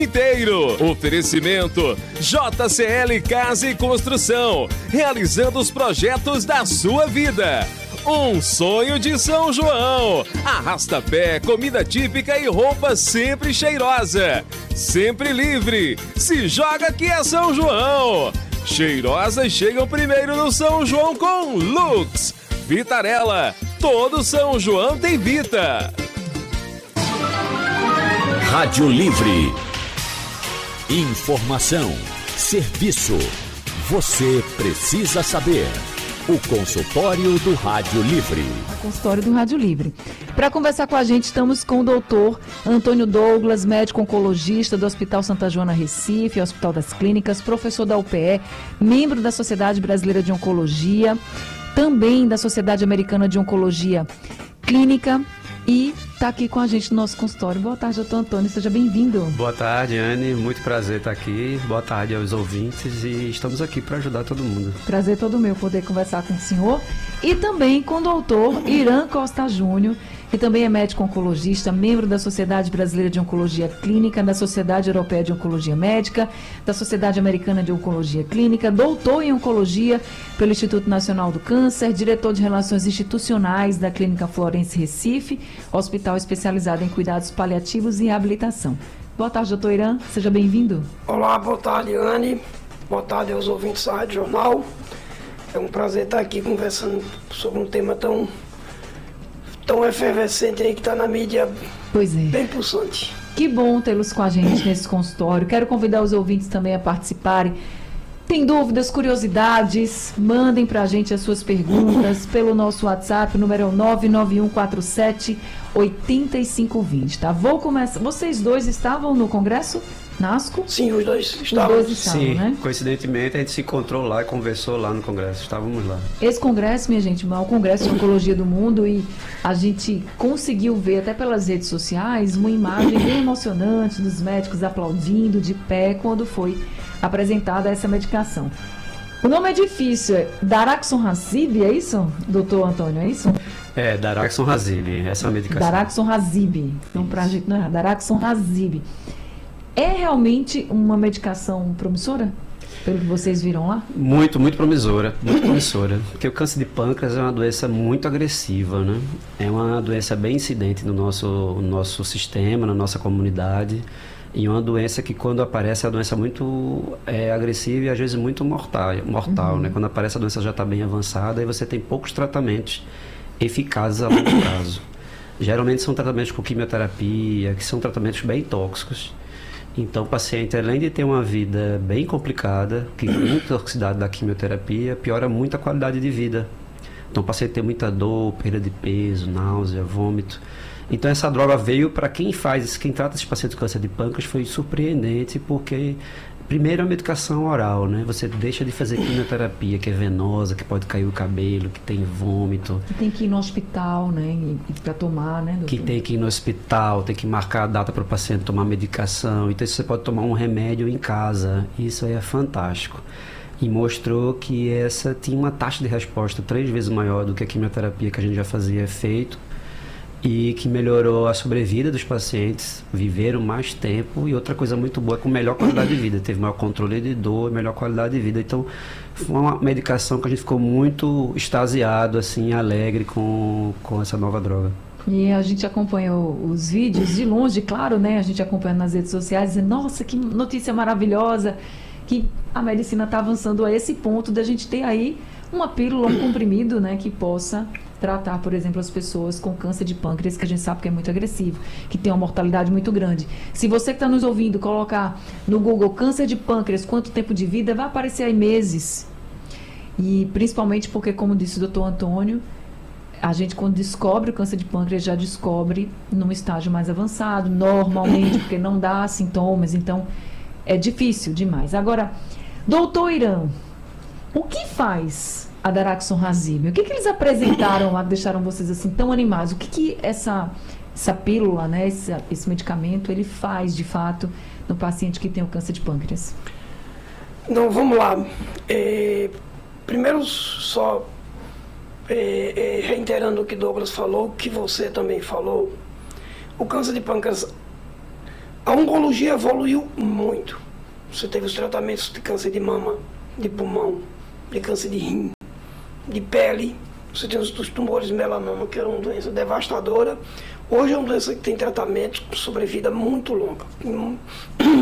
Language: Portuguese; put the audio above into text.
inteiro. Oferecimento JCL Casa e Construção, realizando os projetos da sua vida. Um sonho de São João. Arrasta-pé, comida típica e roupa sempre cheirosa. Sempre livre. Se joga que é São João. Cheirosas chegam primeiro no São João com Lux. Vitarella. Todo São João tem Vita. Rádio Livre. Informação, serviço. Você precisa saber. O consultório do Rádio Livre. O consultório do Rádio Livre. Para conversar com a gente, estamos com o doutor Antônio Douglas, médico oncologista do Hospital Santa Joana Recife, Hospital das Clínicas, professor da UPE, membro da Sociedade Brasileira de Oncologia, também da Sociedade Americana de Oncologia Clínica, e está aqui com a gente no nosso consultório. Boa tarde, doutor Antônio, seja bem-vindo. Boa tarde, Anne, muito prazer estar aqui. Boa tarde aos ouvintes e estamos aqui para ajudar todo mundo. Prazer todo meu poder conversar com o senhor e também com o doutor Irã Costa Júnior, que também é médico oncologista, membro da Sociedade Brasileira de Oncologia Clínica, da Sociedade Europeia de Oncologia Médica, da Sociedade Americana de Oncologia Clínica, doutor em Oncologia pelo Instituto Nacional do Câncer, diretor de Relações Institucionais da Clínica Florence Recife, hospital especializado em cuidados paliativos e reabilitação. Boa tarde, doutor Irã, seja bem-vindo. Olá, boa tarde, Anne. Boa tarde aos ouvintes da Rádio Jornal. É um prazer estar aqui conversando sobre um tema tão efervescente aí que está na mídia. Pois é. Bem pulsante. Que bom tê-los com a gente nesse consultório. Quero convidar os ouvintes também a participarem. Tem dúvidas, curiosidades? Mandem para a gente as suas perguntas pelo nosso WhatsApp, o número é o 99147-8520, tá? Vou começar. Vocês dois estavam no Congresso NASCO? Sim, os dois estavam. Sim, né? Coincidentemente a gente se encontrou lá e conversou lá no Congresso, estávamos lá. Esse congresso, minha gente, é o Congresso de Oncologia do Mundo, e a gente conseguiu ver até pelas redes sociais uma imagem bem emocionante dos médicos aplaudindo de pé quando foi apresentada essa medicação. O nome é difícil, é Daraxonrasib, é isso, doutor Antônio, é isso? É, Daraxonrasib, essa é a medicação. Daraxonrasib, então pra gente não errar, Daraxonrasib. É realmente uma medicação promissora? Pelo que vocês viram lá? Muito, muito promissora, porque o câncer de pâncreas é uma doença muito agressiva, né? É uma doença bem incidente no nosso sistema, na nossa comunidade, e uma doença que quando aparece é uma doença muito agressiva e às vezes muito mortal, né? Quando aparece a doença já está bem avançada e você tem poucos tratamentos eficazes a longo prazo. Geralmente são tratamentos com quimioterapia, que são tratamentos bem tóxicos. Então o paciente, além de ter uma vida bem complicada, que muita toxicidade da quimioterapia, piora muito a qualidade de vida. Então o paciente tem muita dor, perda de peso, náusea, vômito. Então essa droga veio para quem trata esses pacientes com câncer de pâncreas, foi surpreendente, porque primeiro a medicação oral, né? Você deixa de fazer quimioterapia, que é venosa, que pode cair o cabelo, que tem vômito. Que tem que ir no hospital, né? Para tomar, né, doutor? Que tem que ir no hospital, tem que marcar a data para o paciente tomar medicação. Então você pode tomar um remédio em casa. Isso aí é fantástico. E mostrou que essa tinha uma taxa de resposta 3 vezes maior do que a quimioterapia que a gente já fazia efeito. E que melhorou a sobrevida dos pacientes, viveram mais tempo, e outra coisa muito boa, com melhor qualidade de vida, teve maior controle de dor e melhor qualidade de vida. Então foi uma medicação que a gente ficou muito extasiado, assim, alegre com essa nova droga. E a gente acompanhou os vídeos de longe, claro, né? A gente acompanha nas redes sociais, dizendo, nossa, que notícia maravilhosa, que a medicina está avançando a esse ponto da gente ter aí uma pílula, um comprimido, né, que possa tratar, por exemplo, as pessoas com câncer de pâncreas, que a gente sabe que é muito agressivo, que tem uma mortalidade muito grande. Se você que está nos ouvindo colocar no Google câncer de pâncreas, quanto tempo de vida, vai aparecer aí meses. E principalmente porque, como disse o doutor Antônio, a gente quando descobre o câncer de pâncreas, já descobre num estágio mais avançado, normalmente, porque não dá sintomas, então é difícil demais. Agora, doutor Irã, o que faz a Daraxonrasib? O que eles apresentaram lá que deixaram vocês assim tão animados? O que essa pílula, né, esse medicamento, ele faz de fato no paciente que tem o câncer de pâncreas? Então, vamos lá. Primeiro, só reiterando o que Douglas falou, o que você também falou, o câncer de pâncreas A oncologia evoluiu muito. Você teve os tratamentos de câncer de mama, de pulmão, de câncer de rim, de pele. Você tem os tumores melanoma, que era uma doença devastadora. Hoje é uma doença que tem tratamento com sobrevida muito longa.